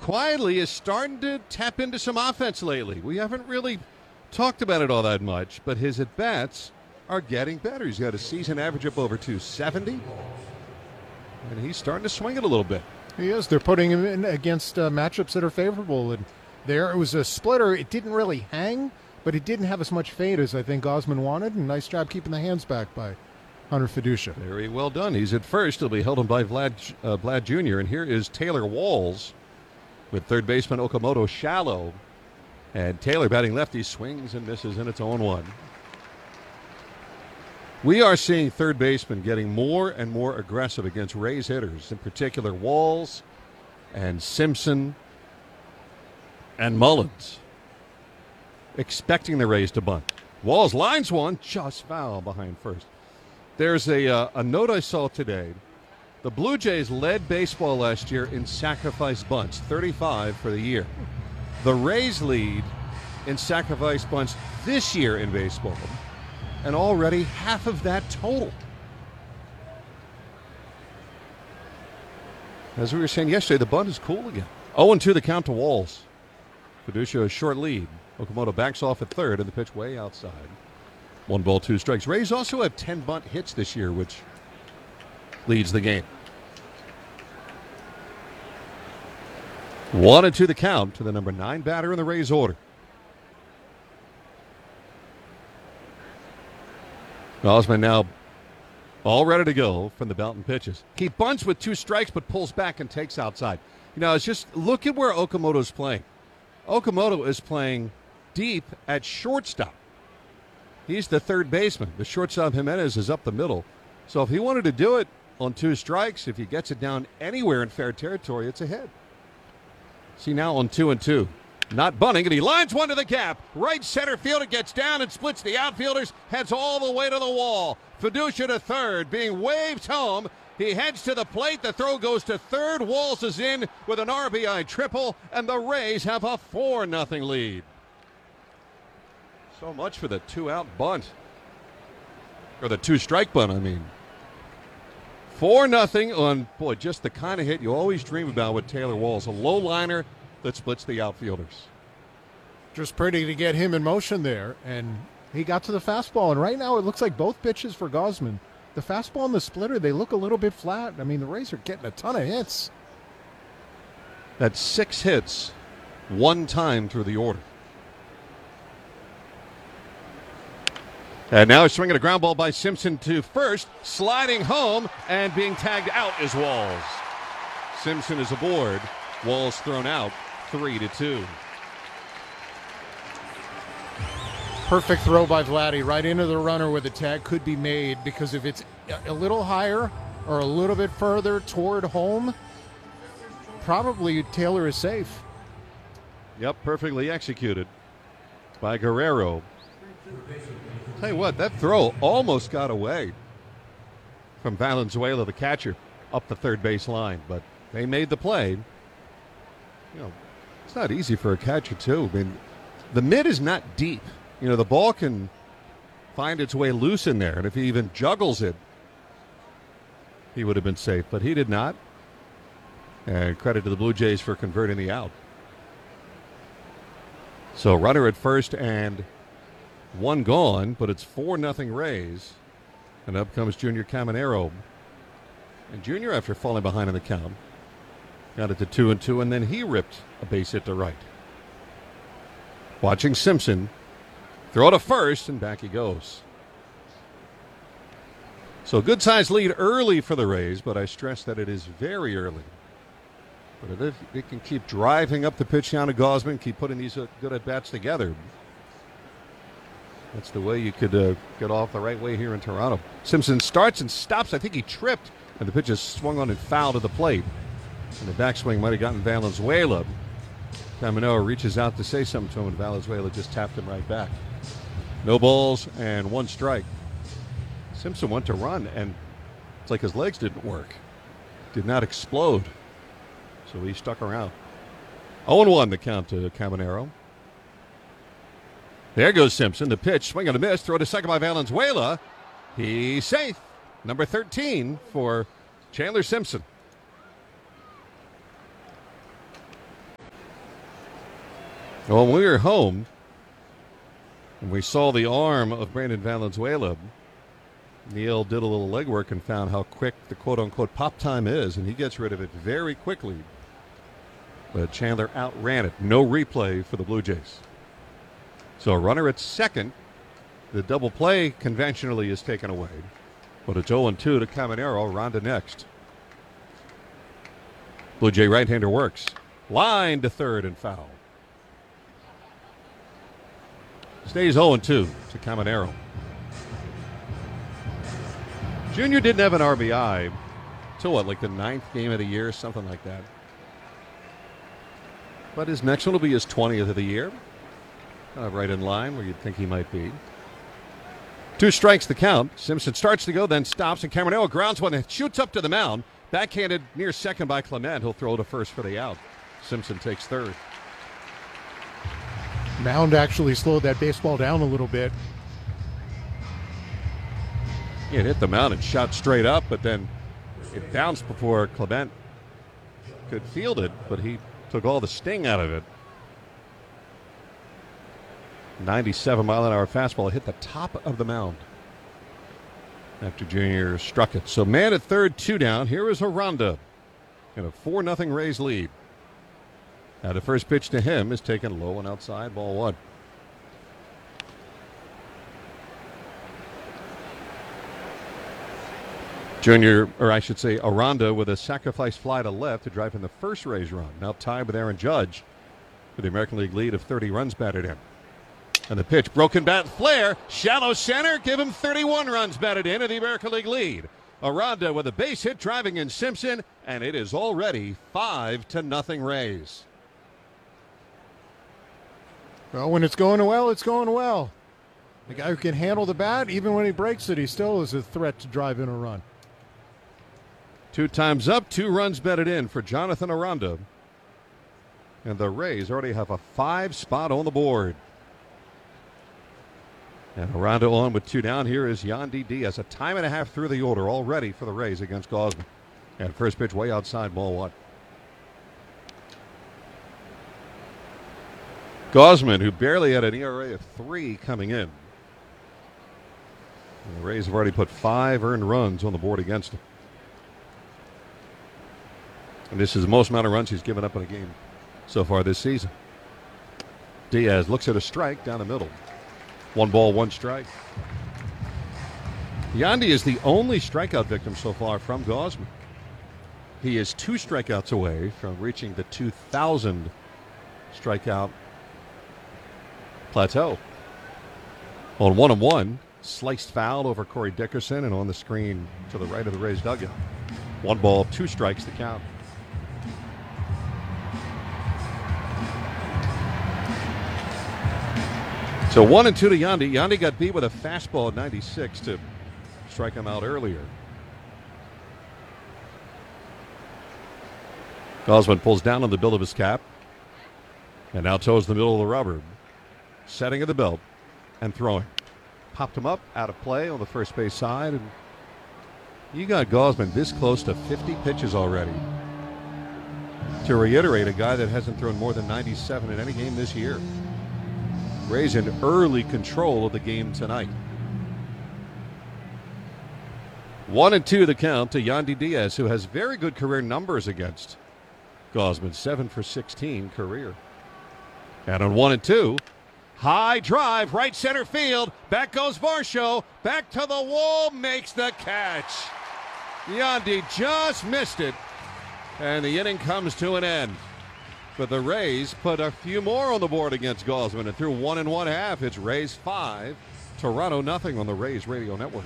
quietly is starting to tap into some offense lately. We haven't really talked about it all that much, but his at-bats are getting better. He's got a season average up over 270, and he's starting to swing it a little bit. He is. They're putting him in against matchups that are favorable. And there, it was a splitter. It didn't really hang, but it didn't have as much fade as I think Gausman wanted. And nice job keeping the hands back by Hunter Fiducia. Very well done. He's at first. He'll be held on by Vlad Jr. And here is Taylor Walls with third baseman Okamoto shallow. And Taylor batting lefty swings and misses, and it's 0-1. We are seeing third basemen getting more and more aggressive against Rays hitters, in particular Walls and Simpson and Mullins, expecting the Rays to bunt. Walls lines one, just foul behind first. There's a note I saw today. The Blue Jays led baseball last year in sacrifice bunts, 35 for the year. The Rays lead in sacrifice bunts this year in baseball, and already half of that total. As we were saying yesterday, the bunt is cool again. 0-2 the count to Walls. Fiducia a short lead. Okamoto backs off at third, and the pitch way outside. 1 ball, 2 strikes. Rays also have 10 bunt hits this year, which leads the game. 1-2 the count to the number 9 batter in the Rays order. Gausman now all ready to go from the belt and pitches. He bunts with 2 strikes but pulls back and takes outside. You know, it's just look at where Okamoto's playing. Okamoto is playing deep at shortstop. He's the third baseman. The shortstop Jimenez is up the middle. So if he wanted to do it on 2 strikes, if he gets it down anywhere in fair territory, it's a hit. See now on 2-2. Not bunting, and he lines one to the gap. Right center field, it gets down and splits the outfielders, heads all the way to the wall. Fiducia to third, being waved home. He heads to the plate. The throw goes to third. Walls is in with an RBI triple, and the Rays have a 4-0 lead. So much for the 2-out bunt. Or the 2-strike bunt, I mean. 4-0 on, boy, just the kind of hit you always dream about with Taylor Walls. A low liner that splits the outfielders. Just pretty to get him in motion there, and he got to the fastball. And right now it looks like both pitches for Gausman, the fastball and the splitter, they look a little bit flat. I mean, the Rays are getting a ton of hits. That's 6 hits, 1 time through the order. And now he's swinging a ground ball by Simpson to first, sliding home, and being tagged out is Walls. Simpson is aboard. Walls thrown out, 3-2. Perfect throw by Vladdy right into the runner where the tag could be made, because if it's a little higher or a little bit further toward home, probably Taylor is safe. Yep, perfectly executed by Guerrero. Tell you what, that throw almost got away from Valenzuela, the catcher, up the third base line, but they made the play. You know, it's not easy for a catcher, too. I mean, the mid is not deep. You know, the ball can find its way loose in there, and if he even juggles it, he would have been safe, but he did not. And credit to the Blue Jays for converting the out. So runner at first and 1 gone, but it's 4-0 Rays. And up comes Junior Caminero. And Junior, after falling behind in the count, got it to 2-2, and then he ripped a base hit to right. Watching Simpson throw to first, and back he goes. So good sized lead early for the Rays, but I stress that it is very early. But if it can keep driving up the pitch down to Gausman, keep putting these good at-bats together, that's the way you could get off the right way here in Toronto. Simpson starts and stops. I think he tripped, and the pitch is swung on and foul to the plate. And the backswing might have gotten Valenzuela. Caminero reaches out to say something to him, and Valenzuela just tapped him right back. No balls and 1 strike. Simpson went to run, and it's like his legs didn't work. Did not explode. So he stuck around. 0-1 the count to Caminero. There goes Simpson. The pitch, swing and a miss. Throw to second by Valenzuela. He's safe. Number 13 for Chandler Simpson. Well, when we were home and we saw the arm of Brandon Valenzuela, Neil did a little legwork and found how quick the quote-unquote pop time is, and he gets rid of it very quickly. But Chandler outran it. No replay for the Blue Jays. So a runner at second. The double play conventionally is taken away. But it's 0-2 to Caminero. Ronda next. Blue Jay right-hander works. Line to third and foul. Stays 0-2 to Caminero. Junior didn't have an RBI till what, like the 9th game of the year, something like that. But his next one will be his 20th of the year. Right in line where you'd think he might be. 2 strikes the count. Simpson starts to go, then stops, and Caminero grounds one and shoots up to the mound. Backhanded near second by Clement. He'll throw to first for the out. Simpson takes third. Mound actually slowed that baseball down a little bit. It hit the mound and shot straight up, but then it bounced before Clement could field it, but he took all the sting out of it. 97-mile-an-hour fastball hit the top of the mound after Junior struck it. So man at third, 2 down. Here is Aranda in a 4-0 Rays lead. Now the first pitch to him is taken low and outside, ball 1. Junior, or I should say Aranda, with a sacrifice fly to left to drive in the first Rays run. Now tied with Aaron Judge for the American League lead of 30 runs batted in. And the pitch, broken bat flare, shallow center, give him 31 runs batted in of the American League lead. Aranda with a base hit driving in Simpson, and it is already 5-0 Rays. Well, when it's going well, it's going well. The guy who can handle the bat, even when he breaks it, he still is a threat to drive in a run. 2 times up, 2 runs batted in for Jonathan Aranda. And the Rays already have a 5 spot on the board. And Aranda on with 2 down. Here is Yandy Diaz. A time and a half through the order already for the Rays against Gausman. And first pitch way outside, ball 1. Gausman, who barely had an ERA of 3 coming in. And the Rays have already put 5 earned runs on the board against him. And this is the most amount of runs he's given up in a game so far this season. Diaz looks at a strike down the middle. 1 ball, 1 strike. Yandy is the only strikeout victim so far from Gausman. He is 2 strikeouts away from reaching the 2,000 strikeout plateau. On 1-1, sliced foul over Corey Dickerson and on the screen to the right of the Rays dugout. 1 ball, 2 strikes the count. So 1-2 to Yandy. Yandy got beat with a fastball at 96 to strike him out earlier. Gausman pulls down on the bill of his cap and now toes the middle of the rubber. Setting of the belt and throwing. Popped him up, out of play on the first base side. And you got Gausman this close to 50 pitches already. To reiterate, a guy that hasn't thrown more than 97 in any game this year. Rays in early control of the game tonight. 1-2 the count to Yandy Diaz, who has very good career numbers against Gausman. 7 for 16 career. And on 1-2, high drive, right center field. Back goes Varsho. Back to the wall, makes the catch. Yandy just missed it. And the inning comes to an end. But the Rays put a few more on the board against Gausman, and through 1 1/2, it's Rays 5, Toronto 0 on the Rays Radio Network.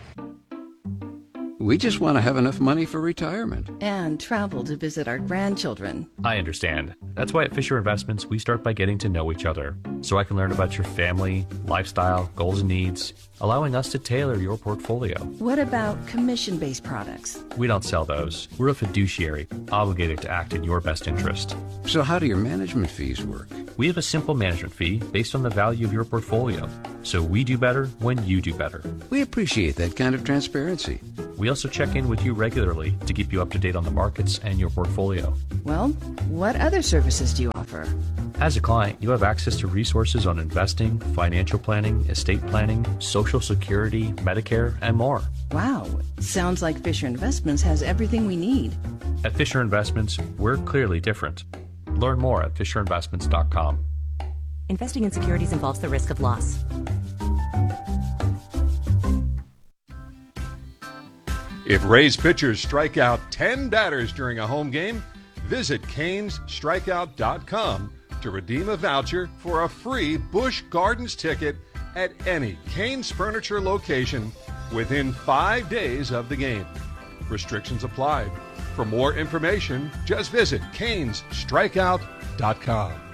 We just want to have enough money for retirement. And travel to visit our grandchildren. I understand. That's why at Fisher Investments, we start by getting to know each other, so I can learn about your family, lifestyle, goals and needs, allowing us to tailor your portfolio. What about commission-based products? We don't sell those. We're a fiduciary, obligated to act in your best interest. So how do your management fees work? We have a simple management fee based on the value of your portfolio. So we do better when you do better. We appreciate that kind of transparency. We also check in with you regularly to keep you up to date on the markets and your portfolio. Well, what other services do you offer? As a client, you have access to resources on investing, financial planning, estate planning, Social Security, Medicare, and more. Wow, sounds like Fisher Investments has everything we need. At Fisher Investments, we're clearly different. Learn more at FisherInvestments.com. Investing in securities involves the risk of loss. If Rays pitchers strike out 10 batters during a home game, visit CanesStrikeout.com to redeem a voucher for a free Busch Gardens ticket at any Canes Furniture location within 5 days of the game. Restrictions apply. For more information, just visit CanesStrikeout.com.